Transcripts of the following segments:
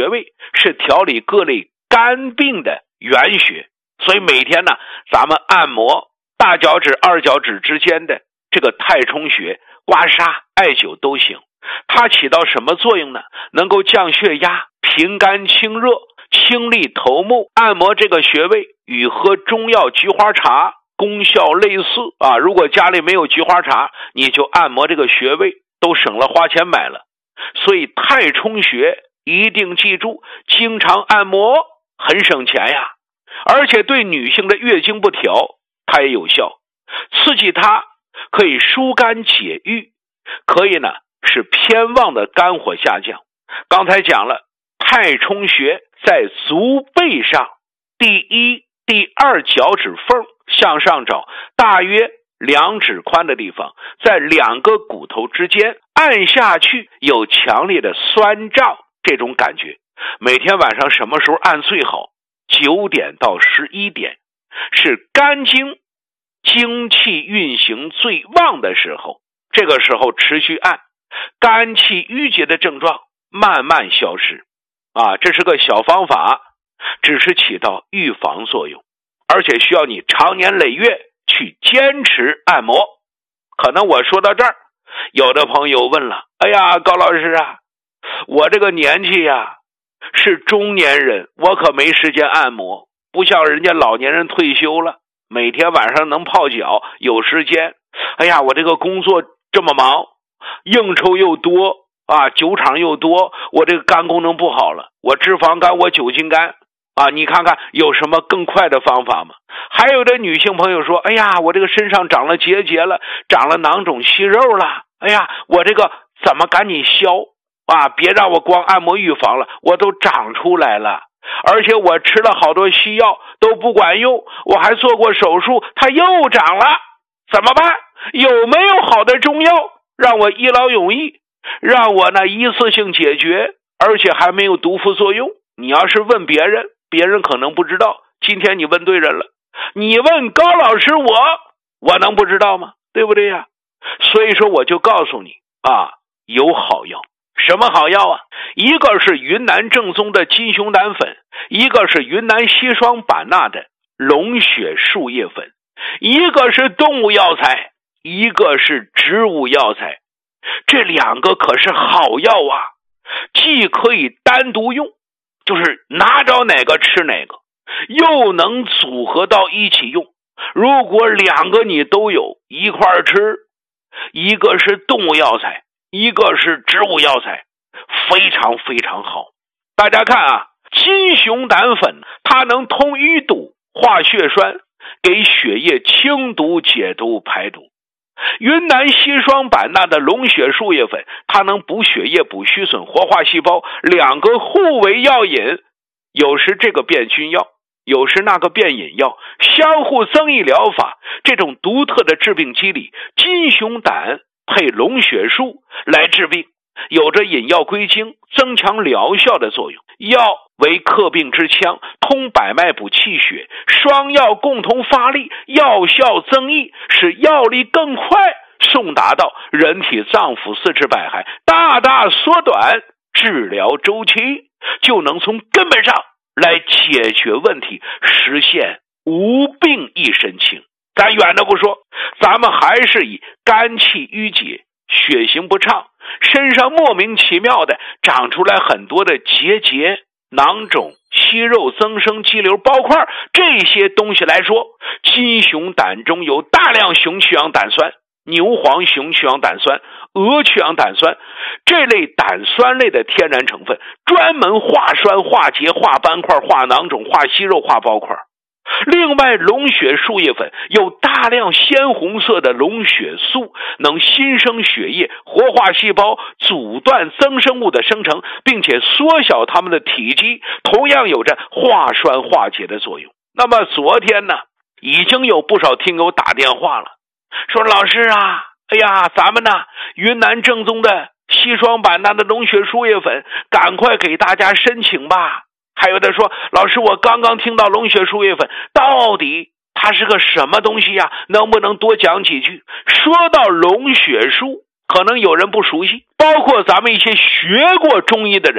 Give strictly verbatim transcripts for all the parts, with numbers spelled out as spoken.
穴位是调理各类肝病的原穴，所以每天呢，咱们按摩大脚趾、二脚趾之间的这个太冲穴，刮痧、艾灸都行。它起到什么作用呢？能够降血压、平肝清热、清利头目。按摩这个穴位与喝中药菊花茶功效类似啊。如果家里没有菊花茶，你就按摩这个穴位，都省了花钱买了。所以太冲穴一定记住，经常按摩很省钱呀，而且对女性的月经不调它也有效，刺激它可以疏肝解郁，可以呢使偏旺的肝火下降。刚才讲了，太冲穴在足背上第一、第二脚趾缝向上找，大约两指宽的地方，在两个骨头之间按下去，有强烈的酸胀这种感觉。每天晚上什么时候按最好？九点到十一点，是肝经精气运行最旺的时候，这个时候持续按，肝气郁结的症状慢慢消失啊，这是个小方法，只是起到预防作用，而且需要你长年累月去坚持按摩。可能我说到这儿，有的朋友问了，哎呀，高老师啊，我这个年纪呀是中年人，我可没时间按摩，不像人家老年人退休了，每天晚上能泡脚，有时间。哎呀，我这个工作这么忙，应酬又多啊，酒场又多，我这个肝功能不好了，我脂肪肝，我酒精肝啊，你看看有什么更快的方法吗？还有的女性朋友说，哎呀，我这个身上长了结节了，长了囊肿息肉了，哎呀，我这个怎么赶紧消啊？别让我光按摩预防了，我都长出来了，而且我吃了好多西药都不管用，我还做过手术，它又长了，怎么办？有没有好的中药让我一劳永逸，让我呢一次性解决，而且还没有毒副作用？你要是问别人，别人可能不知道，今天你问对人了。你问高老师我，我能不知道吗？对不对呀？所以说我就告诉你啊，有好药。什么好药啊？一个是云南正宗的金熊胆粉，一个是云南西双版纳的龙血树叶粉，一个是动物药材，一个是植物药材。这两个可是好药啊，既可以单独用，就是拿着哪个吃哪个，又能组合到一起用。如果两个你都有一块儿吃，一个是动物药材，一个是植物药材，非常非常好。大家看啊，金熊胆粉它能通淤堵、化血栓，给血液清毒解毒排毒。云南西双版纳的龙血树叶粉，它能补血液、补虚损、活化细胞，两个互为药引，有时这个变菌药，有时那个变引药，相互增益疗法。这种独特的治病机理，金熊胆配龙血树来治病，有着引药归经、增强疗效的作用。药为克病之枪，通百脉补气血，双药共同发力，药效增益，使药力更快送达到人体脏腑四肢百骸，大大缩短治疗周期，就能从根本上来解决问题，实现无病一身轻。咱远的不说，咱们还是以肝气郁结、血行不畅，身上莫名其妙的长出来很多的结节、囊肿、息肉增生、肌瘤、包块这些东西来说，金熊胆中有大量熊去氧胆酸、牛黄熊去氧胆酸、鹅去氧胆酸这类胆酸类的天然成分，专门化栓、化结、化斑块、化囊肿、化息肉、化包块。另外，龙血树叶粉有大量鲜红色的龙血素，能新生血液、活化细胞、阻断增生物的生成，并且缩小它们的体积，同样有着化栓化结的作用。那么昨天呢，已经有不少听友打电话了，说老师啊，哎呀，咱们呢云南正宗的西双版纳的龙血树叶粉，赶快给大家申请吧。还有的说，老师，我刚刚听到龙血树叶粉，到底它是个什么东西呀？能不能多讲几句？说到龙血树，可能有人不熟悉，包括咱们一些学过中医的人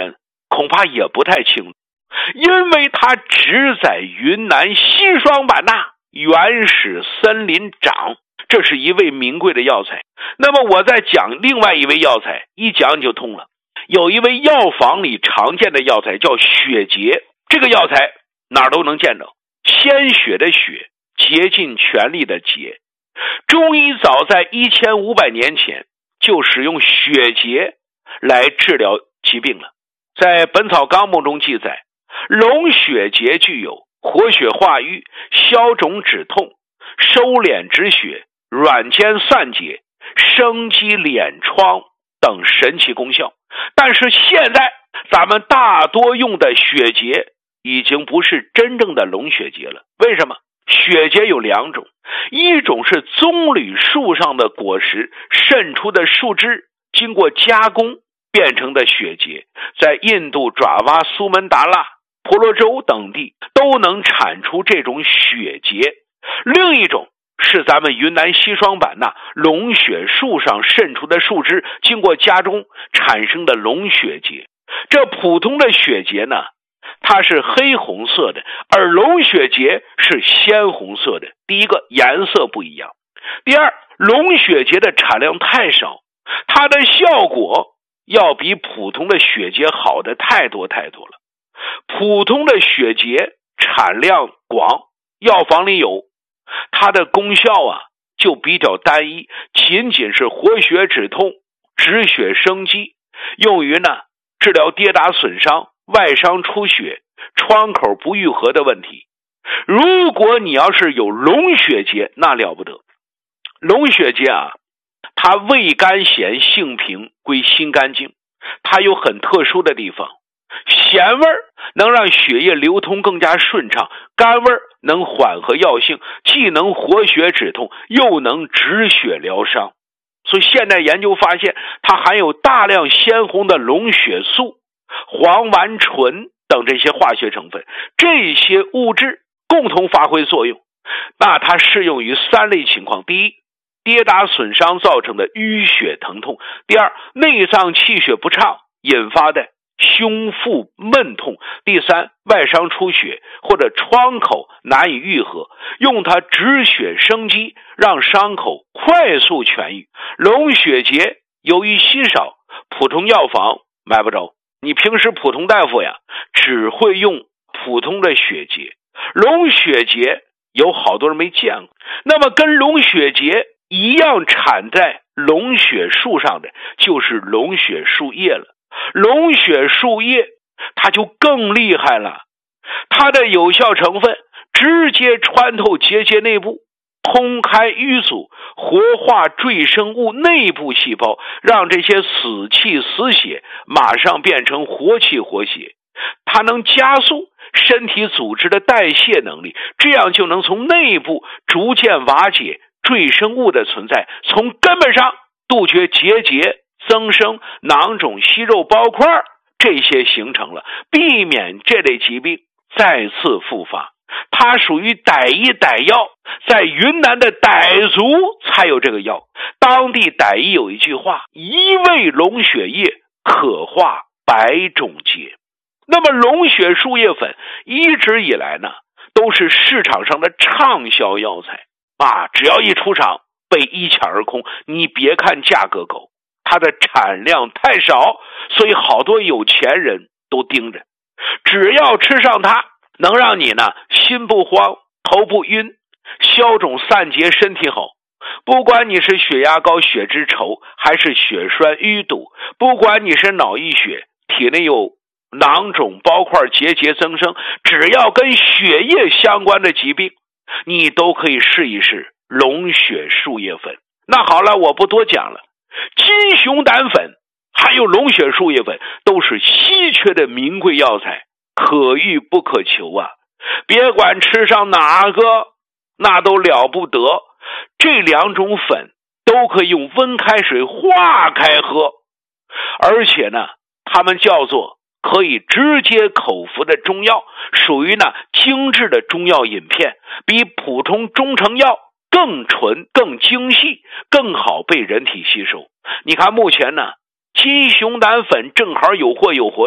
恐怕也不太清楚，因为它只在云南西双版纳原始森林长，这是一味名贵的药材。那么我再讲另外一味药材，一讲你就通了。有一味药房里常见的药材叫血竭，这个药材哪儿都能见着，鲜血的血，竭尽全力的竭。中医早在一千五百年前就使用血竭来治疗疾病了。在《本草纲目》中记载，龙血竭具有活血化瘀、消肿止痛、收敛止血、软坚散结、生肌敛疮等神奇功效。但是现在咱们大多用的血竭已经不是真正的龙血竭了。为什么？血竭有两种，一种是棕榈树上的果实渗出的树枝经过加工变成的血竭，在印度爪哇、苏门答腊、婆罗洲等地都能产出这种血竭。另一种是咱们云南西双版纳龙血树上渗出的树枝经过加工产生的龙血竭。这普通的血竭呢，它是黑红色的，而龙血竭是鲜红色的。第一个颜色不一样，第二龙血竭的产量太少，它的效果要比普通的血竭好的太多太多了。普通的血竭产量广，药房里有，它的功效啊就比较单一，仅仅是活血止痛、止血生肌，用于呢治疗跌打损伤、外伤出血、创口不愈合的问题。如果你要是有龙血竭，那了不得。龙血竭啊，它味甘咸性平，归心肝经，它有很特殊的地方，咸味能让血液流通更加顺畅，甘味能缓和药性，既能活血止痛，又能止血疗伤。所以现代研究发现，它含有大量鲜红的龙血素、黄烷醇等这些化学成分，这些物质共同发挥作用。那它适用于三类情况：第一，跌打损伤造成的淤血疼痛；第二，内脏气血不畅引发的胸腹闷痛；第三，外伤出血或者创口难以愈合，用它止血生肌，让伤口快速痊愈。龙血竭由于稀少，普通药房买不着，你平时普通大夫呀只会用普通的血竭，龙血竭有好多人没见过。那么跟龙血竭一样产在龙血树上的就是龙血树叶了。龙血树叶它就更厉害了，它的有效成分直接穿透结节内部，通开淤阻，活化赘生物内部细胞，让这些死气死血马上变成活气活血。它能加速身体组织的代谢能力，这样就能从内部逐渐瓦解赘生物的存在，从根本上杜绝结节、增生、囊肿、息肉包块这些形成了，避免这类疾病再次复发。它属于傣医傣药，在云南的傣族才有这个药。当地傣医有一句话：一味龙血液可化百种结。那么龙血树叶粉一直以来呢都是市场上的畅销药材啊，只要一出厂被一抢而空。你别看价格高，它的产量太少，所以好多有钱人都盯着，只要吃上它，能让你呢心不慌、头不晕、消肿散结、身体好。不管你是血压高、血脂稠，还是血栓淤堵，不管你是脑溢血、体内有囊肿、包块、结节增生，只要跟血液相关的疾病，你都可以试一试龙血树叶粉。那好了，我不多讲了。金熊胆粉还有龙血树叶粉都是稀缺的名贵药材，可遇不可求啊！别管吃上哪个，那都了不得。这两种粉都可以用温开水化开喝，而且呢，它们叫做可以直接口服的中药，属于呢精致的中药饮片，比普通中成药更纯、更精细，更好被人体吸收。你看目前呢，金熊胆粉正好有货有活动，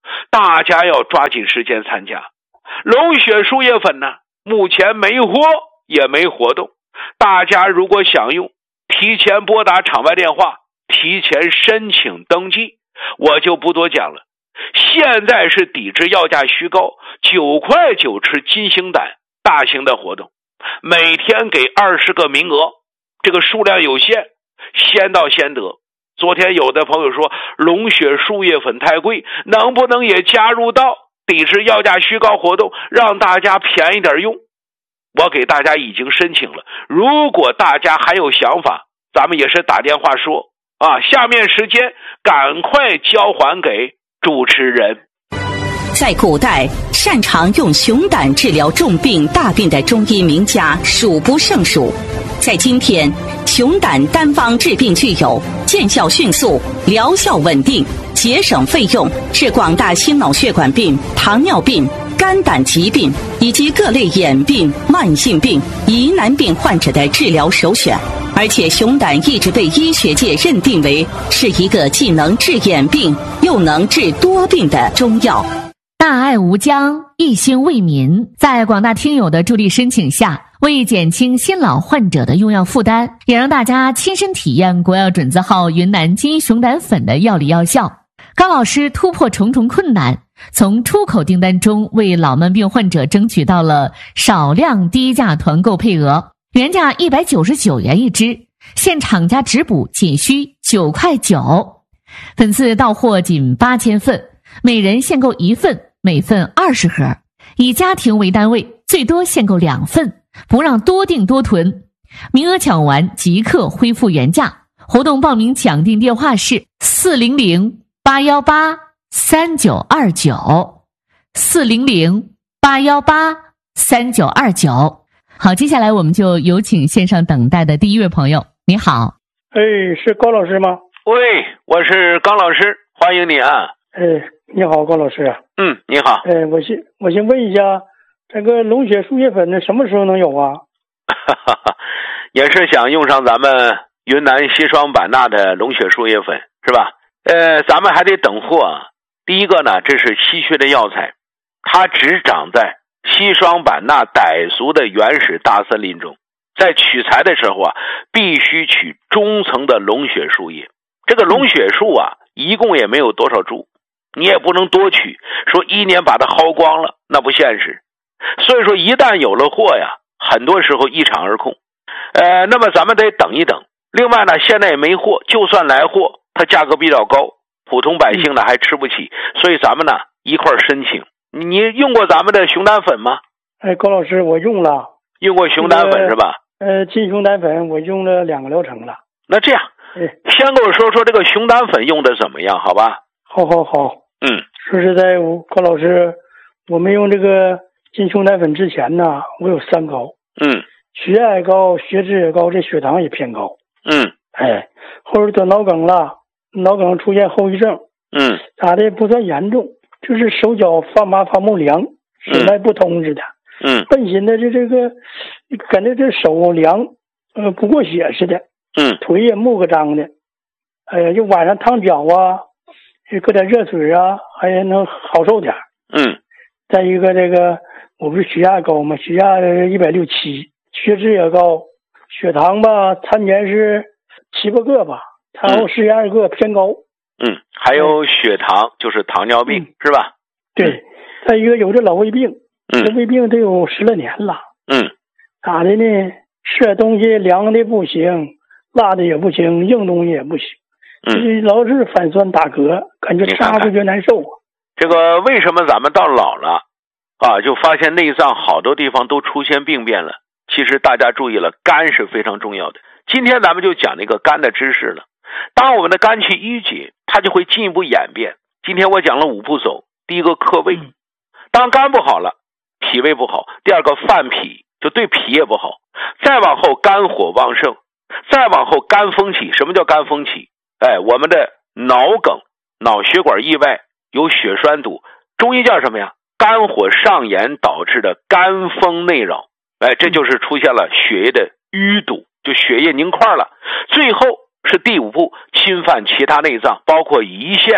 大家要抓紧时间参加。龙血输液粉呢，目前没货也没活动，大家如果想用，提前拨打场外电话，提前申请登记，我就不多讲了。现在是抵制药价虚高，九块九吃金星胆大型的活动，每天给二十个名额，这个数量有限，先到先得。昨天有的朋友说龙血输液粉太贵，能不能也加入到抵制药价虚高活动，让大家便宜点用？我给大家已经申请了，如果大家还有想法，咱们也是打电话说啊。下面时间赶快交还给主持人。 在古代，擅长用熊胆治疗重病大病的中医名家数不胜数。在今天，熊胆单方治病具有见效迅速、疗效稳定、节省费用，是广大心脑血管病、糖尿病、肝胆疾病以及各类眼病、慢性病、疑难病患者的治疗首选。而且熊胆一直被医学界认定为是一个既能治眼病又能治多病的中药。 大爱无疆，一心为民，在广大听友的助力申请下，为减轻新老患者的用药负担，也让大家亲身体验国药准字号云南金熊胆粉的药理药效。高老师突破重重困难，从出口订单中为老慢病患者争取到了少量低价团购配额，原价一百九十九元一支，现厂家直补仅需九块九，本次到货仅八千份，每人限购一份，每份二十盒，以家庭为单位，最多限购两份，不让多订多囤，名额抢完即刻恢复原价。活动报名抢订电话是四零零八一八三九二九，四零零八一八三九二九。好，接下来我们就有请线上等待的第一位朋友。你好。 哎，是高老师吗？ 喂，我是高老师，欢迎你啊。 哎，你好，高老师啊。 嗯，你好。 哎，我先我先问一下，这个龙血输液粉呢，什么时候能有啊？ 也是想用上咱们云南硒霜版纳的龙血输液粉，是吧？呃，咱们还得等货啊。第一个呢，这是稀缺的药材，它只长在硒霜版纳傣族的原始大森林中，在取材的时候啊，必须取中层的龙血树叶。这个龙血树啊，一共也没有多少株，你也不能多取，说一年把它薅光了，那不现实。所以说一旦有了货呀，很多时候一场而空。呃，那么咱们得等一等。另外呢，现在也没货，就算来货，它价格比较高，普通百姓呢还吃不起，所以咱们呢一块儿申请。你用过咱们的熊胆粉吗？ 哎，高老师，我用了。 用过熊胆粉是吧？ 呃，金熊胆粉我用了两个疗程了。 那这样，先跟我说说这个熊胆粉用的怎么样，好吧？ 好好好。 嗯， 说实在，我高老师，我们用这个金熊胆粉之前呢，我有三高。 嗯， 血压也高，血脂也高，这血糖也偏高。 嗯， 哎，后来得脑梗了，脑梗出现后遗症。 嗯， 咋的不算严重，就是手脚发麻发木凉，手脉不通似的。 嗯， 本心的这这个感觉这手凉，呃，不过血似的。 嗯， 腿也木个张的。哎呀，就晚上烫脚啊，搁点热水啊，还能好受点。 嗯， 再一个这个我不是血压高吗？血压一百六七，血脂也高，血糖吧参前是七八个吧，产后十二个偏高。 嗯，还有血糖，就是糖尿病、嗯、是吧？ 对，再一个有这老胃病， 嗯， 这胃病得有十来年了。 嗯， 咋的呢？吃点东西凉的不行，辣的也不行，硬东西也不行。嗯，老是反酸打嗝，感觉吃下去就难受啊。 这个为什么咱们到老了啊，就发现内脏好多地方都出现病变了？其实大家注意了，肝是非常重要的。今天咱们就讲那个肝的知识了。当我们的肝气郁结，它就会进一步演变。今天我讲了五步走，第一个克胃，当肝不好了，脾胃不好；第二个犯脾，就对脾也不好；再往后肝火旺盛，再往后肝风起。什么叫肝风起？哎，我们的脑梗、脑血管意外有血栓堵，中医叫什么呀？肝火上炎导致的肝风内扰。哎，这就是出现了血液的淤堵，就血液凝块了。最后是第五步，侵犯其他内脏，包括胰腺，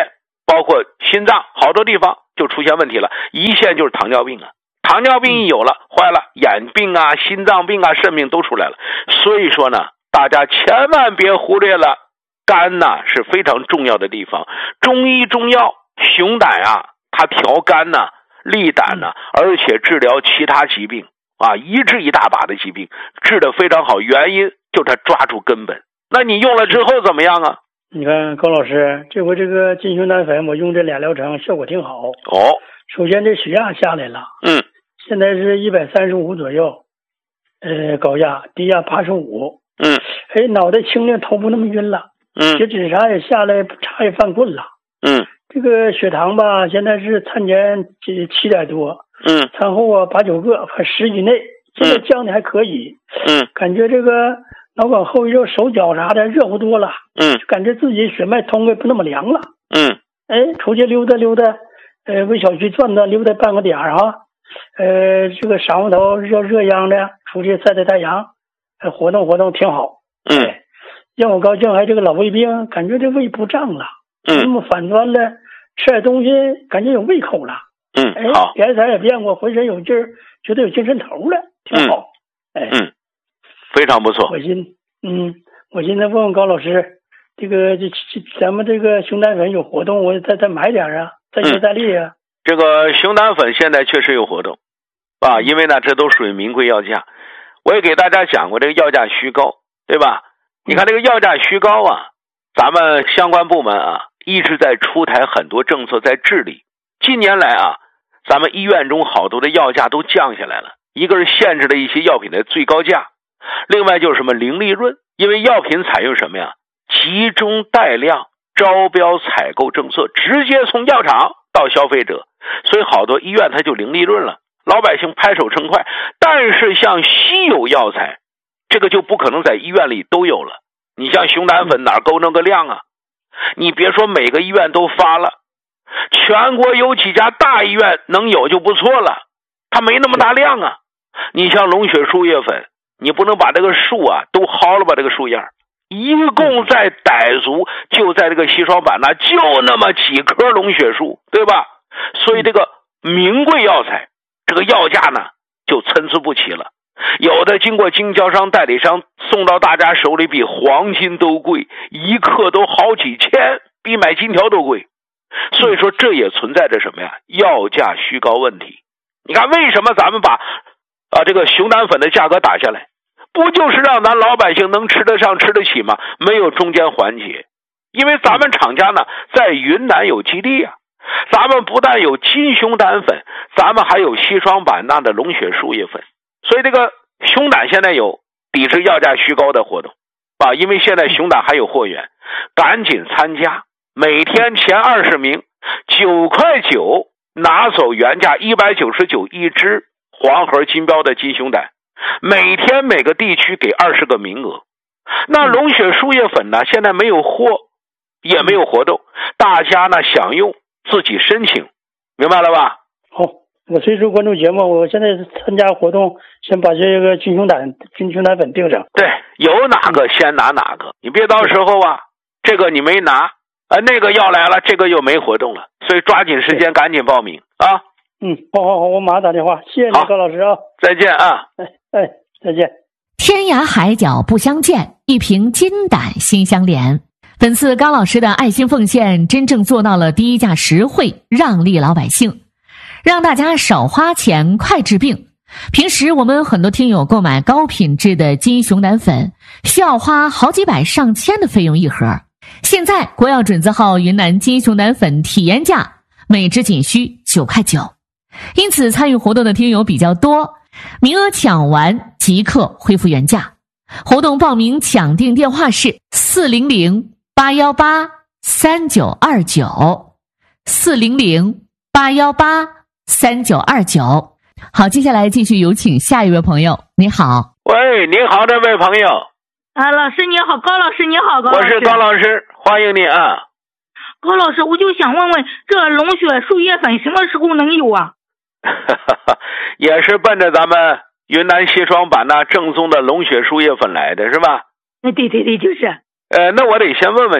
包括心脏，好多地方就出现问题了，一线就是糖尿病啊。糖尿病一有了，坏了，眼病啊、心脏病啊、肾病都出来了。所以说呢，大家千万别忽略了，肝呐是非常重要的地方。中医中药熊胆啊，它调肝呐、利胆呐，而且治疗其他疾病啊，一治一大把的疾病，治得非常好。原因就它抓住根本。那你用了之后怎么样啊？ 你看高老师，这回这个金熊胆粉我用这俩疗程效果挺好。 哦， 首先这血压下来了， 嗯， 现在是一百三十五左右，呃，高压，低压八十五， 嗯， 哎，脑袋清亮，头不那么晕了， 嗯， 血脂啥也下来，茶也犯困了， 嗯， 这个血糖吧，现在是餐前这七点多， 嗯， 餐后啊八九个，快十以内，现在降的还可以， 嗯， 感觉这个脑管后遗症，手脚啥的热乎多了， 嗯， 感觉自己血脉通的不那么凉了， 嗯， 哎，出去溜达溜达，呃，为小区转转，溜达半个点儿啊，呃，这个晌午头热热秧的，出去晒晒太阳，呃，活动活动挺好， 嗯， 哎，让我高兴，还这个老胃病，感觉这胃不胀了， 嗯， 那么反转了，吃点东西感觉有胃口了， 嗯， 哎， 好， 颜色也变过，浑身有劲儿，觉得有精神头了，挺好， 嗯、 哎， 嗯，非常不错。 我寻，嗯，我现在问问高老师，这个这这咱们这个熊胆粉有活动，我再再买点啊，再接再厉啊。 这个熊胆粉现在确实有活动啊，因为呢这都属于名贵药价。我也给大家讲过这个药价虚高，对吧？你看这个药价虚高啊，咱们相关部门啊一直在出台很多政策在治理。近年来啊，咱们医院中好多的药价都降下来了，一个是限制了一些药品的最高价，另外就是什么零利润，因为药品采用什么呀？集中带量招标采购政策，直接从药厂到消费者，所以好多医院它就零利润了，老百姓拍手称快。但是像稀有药材，这个就不可能在医院里都有了。你像熊胆粉哪够那个量啊？你别说每个医院都发了，全国有几家大医院能有就不错了，它没那么大量啊。你像龙血树叶粉，你不能把这个树啊都薅了吧，这个树叶一共在傣族就在这个西双版纳就那么几棵龙血树，对吧？所以这个名贵药材这个药价呢就参差不齐了，有的经过经销商代理商送到大家手里比黄金都贵，一克都好几千，比买金条都贵。所以说这也存在着什么呀？药价虚高问题。你看为什么咱们把啊这个熊胆粉的价格打下来，不就是让咱老百姓能吃得上吃得起吗？没有中间环节。因为咱们厂家呢在云南有基地啊，咱们不但有金熊胆粉，咱们还有西双版纳的龙血树叶粉。所以这个熊胆现在有抵制药价虚高的活动啊，因为现在熊胆还有货源，赶紧参加，每天前二十名九块九拿走原价一百九十九一支黄盒金标的金熊胆，每天每个地区给二十个名额。那龙血树叶粉呢现在没有货也没有活动，大家呢想用自己申请，明白了吧？ 好，我随时关注节目，我现在参加活动，先把这个金熊胆金熊胆粉定上。 对，有哪个先拿哪个，你别到时候啊这个你没拿啊，那个要来了，这个又没活动了，所以抓紧时间赶紧报名啊。 嗯，好好好，我马上打电话，谢谢你高老师啊。 再见啊。 哎哎，再见。 天涯海角不相见，一瓶金胆心相连。本次高老师的爱心奉献真正做到了低价实惠，让利老百姓，让大家少花钱快治病。平时我们很多听友购买高品质的金熊胆粉需要花好几百上千的费用一盒，现在国药准字号云南金熊胆粉体验价每支仅需九块九，因此参与活动的听友比较多，名额抢完即刻恢复原价。活动报名抢订电话是四零零八一八三九二九，四零零八一八三九二九。好，接下来继续有请下一位朋友。你好。 喂，你好，这位朋友。 啊，老师你好，高老师你好，高老师。 我是高老师，欢迎你啊。 高老师，我就想问问，这龙血树叶粉什么时候能有啊？ 也是奔着咱们云南西双版纳正宗的龙血树叶粉来的是吧？ 对对对，就是。 呃，那我得先问问你，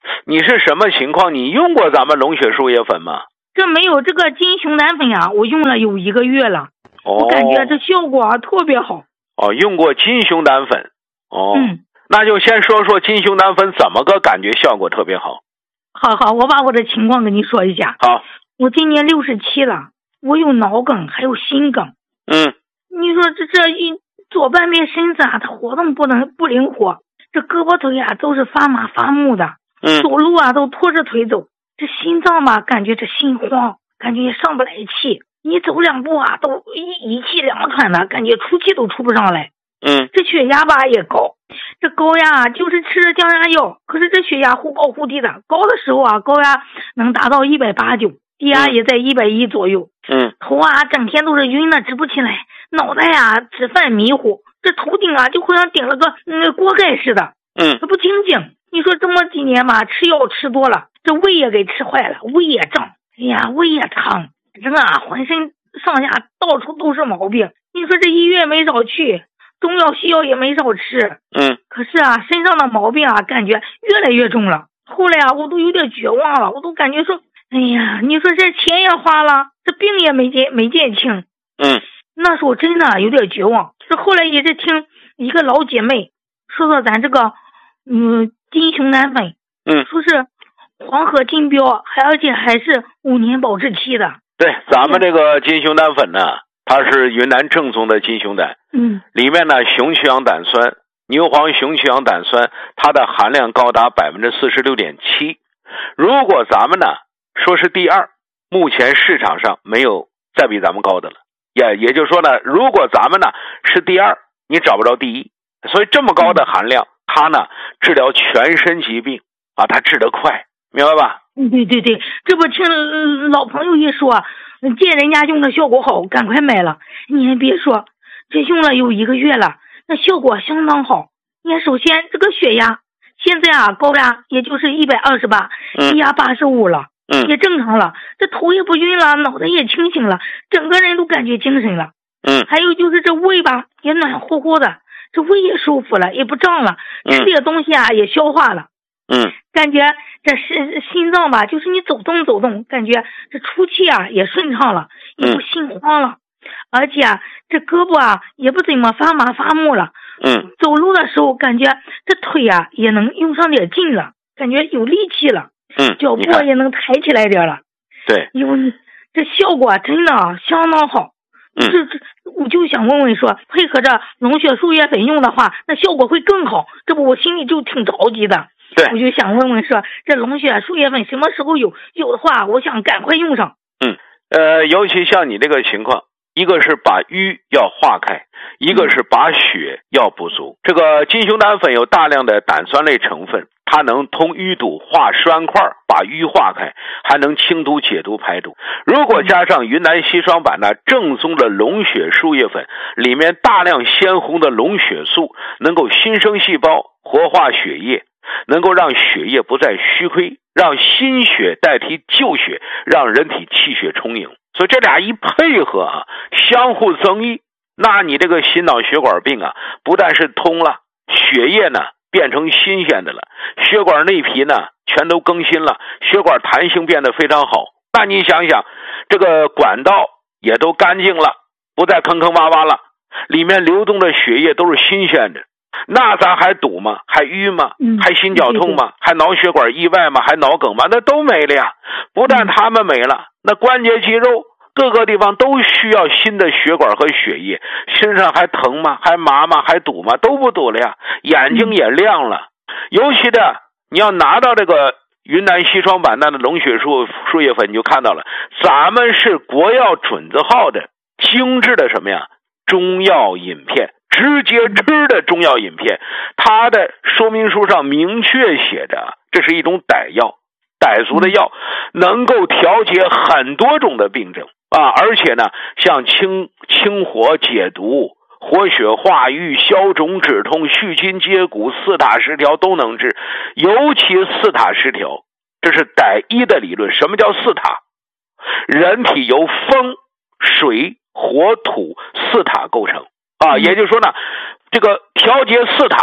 你是什么情况？你用过咱们龙血树叶粉吗？ 这没有，这个金熊胆粉啊，我用了有一个月了， 哦， 我感觉这效果啊特别好。 哦，用过金熊胆粉。哦， 嗯， 那就先说说金熊胆粉怎么个感觉效果特别好。 好好，我把我的情况跟你说一下。 好， 我今年六十七了，我有脑梗，还有心梗。 嗯， 你说这这一左半边身子啊，它活动不能不灵活，这胳膊腿啊都是发麻发木的。 嗯， 走路啊都拖着腿走，这心脏吧感觉这心慌，感觉也上不来气，你走两步啊都一一气两喘的，感觉出气都出不上来。 嗯， 这血压吧也高，这高压就是吃着降压药，可是这血压忽高忽低的，高的时候啊高压能达到一百八九，低压也在一百一左右。 嗯， 头啊整天都是晕的直不起来，脑袋啊直犯迷糊，这头顶啊就好像顶了个嗯锅盖似的。 嗯， 它不清醒。你说这么几年吧，吃药吃多了，这胃也给吃坏了，胃也胀，哎呀，胃也疼，这个啊，浑身上下到处都是毛病。你说这医院没少去，中药西药也没少吃， 嗯， 可是啊，身上的毛病啊，感觉越来越重了。后来啊，我都有点绝望了，我都感觉说，哎呀，你说这钱也花了，这病也没见没见轻。 嗯， 那时候真的有点绝望。这后来也是听一个老姐妹说说咱这个，嗯。金熊胆粉， 嗯， 说是黄河金标，还而且还是五年保质期的。 对，咱们这个金熊胆粉呢，它是云南正宗的金熊胆， 嗯， 里面呢雄曲氧胆酸、牛黄雄曲氧胆酸，它的含量高达百分之四十六点七。如果咱们呢说是第二，目前市场上没有再比咱们高的了。也也就是说呢，如果咱们呢是第二，你找不着第一。所以这么高的含量，它呢治疗全身疾病啊，它治得快，明白吧？ 嗯，对对对，这不听、呃、老朋友一说，见人家用的效果好，赶快买了。你还别说，这用了有一个月了，那效果相当好。你看，首先这个血压现在啊高压也就是一百二十八，低压八十五了， 嗯， 也正常了。这头也不晕了，脑袋也清醒了，整个人都感觉精神了。 嗯， 还有就是这胃吧也暖乎乎的。这胃也舒服了，也不胀了，吃点东西啊也消化了。 嗯， 感觉这心心脏吧，就是你走动走动，感觉这出气啊也顺畅了，也不心慌了，嗯、而且啊这胳膊啊也不怎么发麻发木了。 嗯， 走路的时候感觉这腿啊也能用上点劲了，感觉有力气了。 嗯， 脚步也能抬起来点了。 对， 因为这效果真的啊相当好。 嗯， 这这我就想问问说，配合着龙血树叶粉用的话，那效果会更好。这不我心里就挺着急的。 对， 我就想问问说，这龙血树叶粉什么时候有？有的话，我想赶快用上。 嗯，呃，尤其像你这个情况，一个是把瘀要化开，一个是把血要补足。这个金熊胆粉有大量的胆酸类成分，它能通淤堵、化栓块，把瘀化开，还能清毒解毒排毒。如果加上云南硒霜版的正宗的龙血树叶粉，里面大量鲜红的龙血素，能够新生细胞，活化血液，能够让血液不再虚亏，让新血代替旧血，让人体气血充盈。所以这俩一配合啊，相互增益，那你这个心脑血管病啊，不但是通了，血液呢变成新鲜的了，血管内皮呢全都更新了，血管弹性变得非常好。那你想想，这个管道也都干净了，不再坑坑洼洼了，里面流动的血液都是新鲜的，那咱还堵吗？还淤吗？还心绞痛吗？还脑血管意外吗？还脑梗吗？那都没了呀。不但他们没了，那关节肌肉各个地方都需要新的血管和血液，身上还疼吗？还麻吗？还堵吗？都不堵了呀。眼睛也亮了。尤其的你要拿到这个云南硒霜版纳的龙血树树叶粉，你就看到了，咱们是国药准字号的精致的什么呀？中药饮片，直接吃的中药饮片。它的说明书上明确写着，这是一种傣药，傣族的药，能够调节很多种的病症啊，而且呢，像清清火解毒、活血化瘀、消肿止痛、续筋接骨、四塔失调都能治。尤其四塔失调，这是傣医的理论。什么叫四塔？人体由风、水、火、土四塔构成啊，也就是说呢，这个调节四塔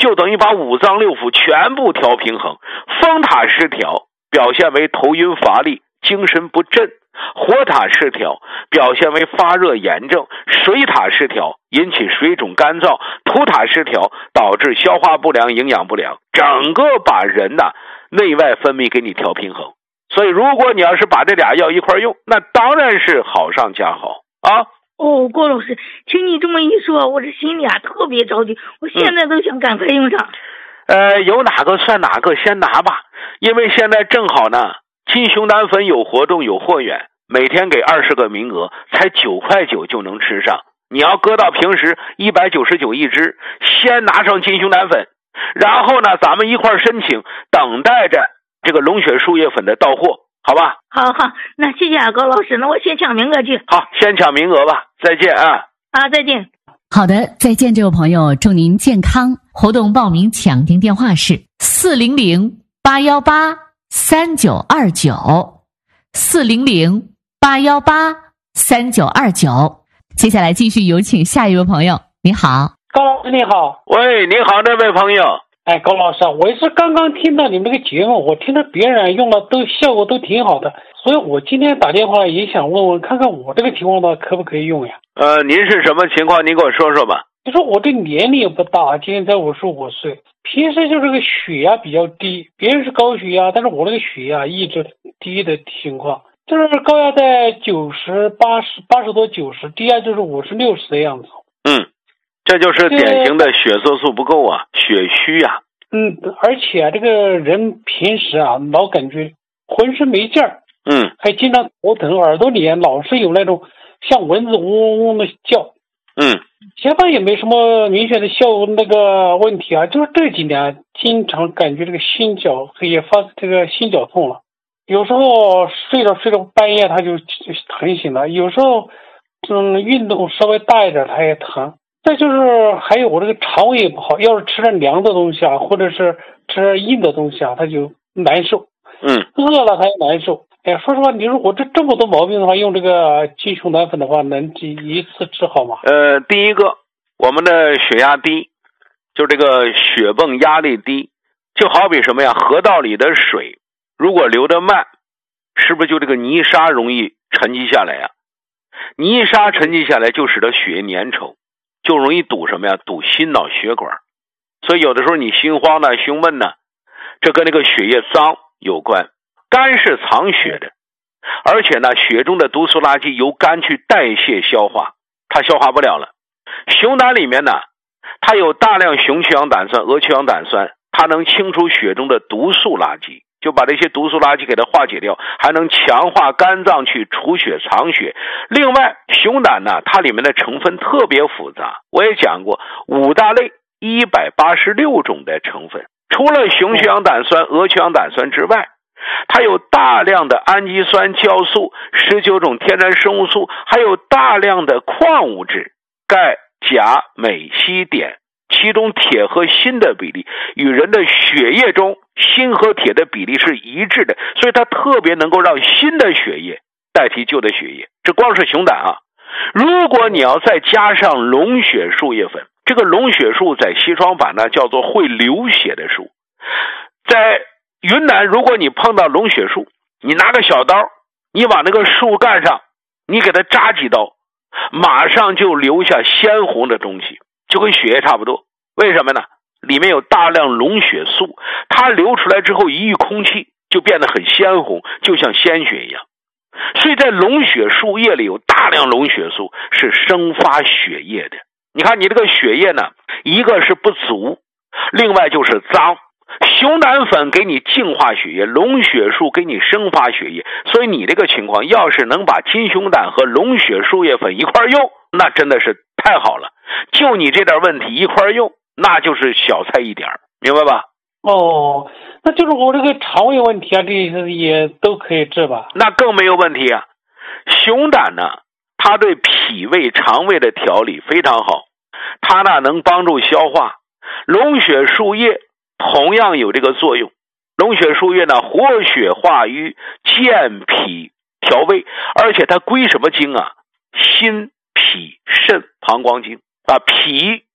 就等于把五脏六腑全部调平衡。风塔失调表现为头晕乏力、精神不振；火塔失调表现为发热炎症；水塔失调引起水肿干燥；土塔失调导致消化不良、营养不良，整个把人呐内外分泌给你调平衡。所以如果你要是把这俩药一块用，那当然是好上加好啊。 哦，郭老师，听你这么一说，我这心里啊特别着急，我现在都想赶快用上。 嗯、呃，有哪个算哪个，先拿吧。因为现在正好呢，金熊胆粉有活动有货源，每天给二十个名额，才九块九就能吃上。你要搁到平时一百九十九一支，先拿上金熊胆粉，然后呢，咱们一块申请，等待着这个龙血树叶粉的到货，好吧？ 好好，那谢谢啊，高老师，那我先抢名额去。 好，先抢名额吧，再见啊！ 啊，再见。 好的，再见，这位朋友，祝您健康。活动报名抢订电话是四零零八幺八三九二九，四零零八幺八三九二九。接下来继续有请下一位朋友，你好， 高老师你好。 喂，你好，这位朋友。 哎，高老师，我也是刚刚听到你们这个节目，我听着别人用了都效果都挺好的，所以我今天打电话也想问问，看看我这个情况呢可不可以用呀？ 呃，您是什么情况？您给我说说吧。 就说我这年龄也不大，今年才五十五岁，平时就这个血压比较低，别人是高血压，但是我那个血压一直低的情况，就是高压在九十、八十、八十多、九十，低压就是五十、六十的样子。 嗯，这就是典型的血色素不够啊，血虚呀、啊。 嗯，而且啊，这个人平时啊，老感觉浑身没劲儿， 嗯， 还经常头疼，耳朵里老是有那种像蚊子嗡嗡嗡的叫， 嗯， 前方也没什么明显的效那个问题啊，就是这几年经常感觉这个心绞也发这个心绞痛了，有时候睡着睡着半夜他就疼醒了，有时候嗯运动稍微大一点他也疼。再就是还有我这个肠胃也不好，要是吃点凉的东西啊，或者是吃硬的东西啊，他就难受。 嗯， 饿了他也难受。哎，说实话，你如果这这么多毛病的话，用这个金熊胆粉的话，能一次治好吗？ 呃，第一个，我们的血压低，就这个血泵压力低，就好比什么呀？河道里的水如果流得慢，是不是就这个泥沙容易沉积下来呀？泥沙沉积下来就使得血液粘稠，就容易堵什么呀？堵心脑血管。所以有的时候你心慌呢、胸闷呢，这跟那个血液脏有关。肝是藏血的，而且呢，血中的毒素垃圾由肝去代谢消化，它消化不了了。熊胆里面呢，它有大量雄去氧胆酸、鹅去氧胆酸，它能清除血中的毒素垃圾，就把这些毒素垃圾给它化解掉，还能强化肝脏去储血藏血。另外，熊胆呢，它里面的成分特别复杂，我也讲过，五大类一百八十六种的成分，除了雄去氧胆酸、鹅去氧胆酸之外，它有大量的氨基酸、酵素、十九种天然生物素，还有大量的矿物质，钙、钾、镁、硒、碘，其中铁和锌的比例与人的血液中锌和铁的比例是一致的，所以它特别能够让新的血液代替旧的血液。这光是熊胆啊！如果你要再加上龙血树叶粉，这个龙血树在西双版呢叫做会流血的树，在云南如果你碰到龙血树，你拿个小刀，你往那个树干上你给它扎几刀，马上就留下鲜红的东西，就跟血液差不多。为什么呢？里面有大量龙血素，它流出来之后一遇空气就变得很鲜红，就像鲜血一样。所以在龙血树叶里有大量龙血素，是生发血液的。你看你这个血液呢，一个是不足，另外就是脏。熊胆粉给你净化血液，龙血树给你生发血液，所以你这个情况要是能把金熊胆和龙血树叶粉一块用，那真的是太好了。就你这点问题一块用，那就是小菜一点，明白吧？ 哦，那就是我这个肠胃问题啊，这也都可以治吧？ 那更没有问题啊。熊胆呢，它对脾胃肠胃的调理非常好，它呢能帮助消化。龙血树叶同样有这个作用，龙血树叶呢活血化瘀、健脾调胃，而且它归什么经啊？心、脾、肾、膀胱经啊。脾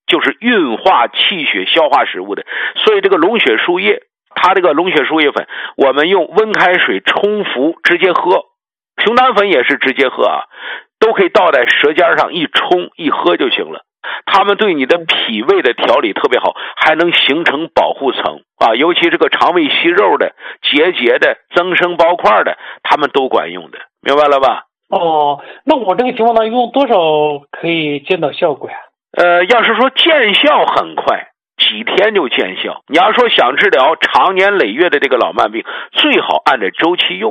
就是运化气血消化食物的。所以这个龙血树叶，它这个龙血树叶粉我们用温开水冲服直接喝，熊胆粉也是直接喝啊，都可以倒在舌尖上一冲一喝就行了。它们对你的脾胃的调理特别好，还能形成保护层啊，尤其这个肠胃息肉的、结节的、增生包块的，它们都管用的，明白了吧？ 哦，那我这个情况呢，用多少可以见到效果呀？ 呃，要是说见效很快，几天就见效。你要说想治疗长年累月的这个老慢病，最好按照周期用。